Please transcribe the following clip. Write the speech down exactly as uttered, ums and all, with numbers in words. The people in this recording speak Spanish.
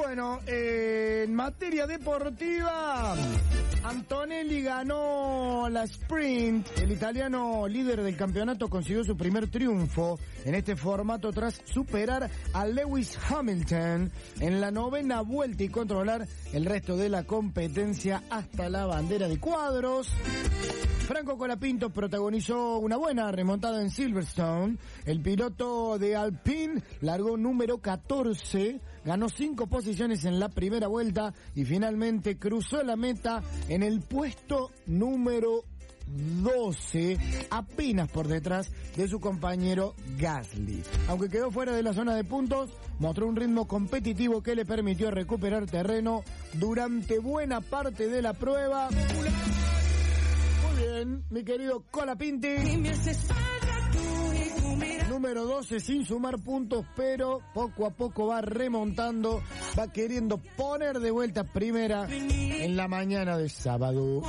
Bueno, eh, en materia deportiva, Antonelli ganó la sprint. El italiano líder del campeonato consiguió su primer triunfo en este formato tras superar a Lewis Hamilton en la novena vuelta y controlar el resto de la competencia hasta la bandera de cuadros. Franco Colapinto protagonizó una buena remontada en Silverstone. El piloto de Alpine largó número catorce, ganó cinco posiciones en la primera vuelta y finalmente cruzó la meta en el puesto número doce, apenas por detrás de su compañero Gasly. Aunque quedó fuera de la zona de puntos, mostró un ritmo competitivo que le permitió recuperar terreno durante buena parte de la prueba. Bien, mi querido Colapinti. Número doce sin sumar puntos, pero poco a poco va remontando, va queriendo poner de vuelta primera en la mañana de sábado.